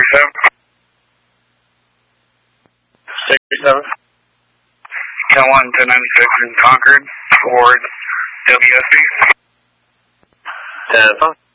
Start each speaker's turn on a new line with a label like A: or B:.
A: 7.
B: 67.
A: 10-1, 1096 in Concord, towards WSB.
B: 10-5.